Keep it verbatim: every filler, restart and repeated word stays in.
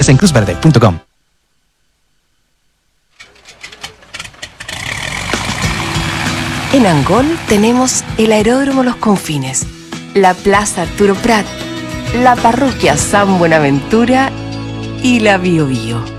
Más en cruz verde punto com. En Angol tenemos el Aeródromo Los Confines, la Plaza Arturo Prat, la Parroquia San Buenaventura y la Bio Bio.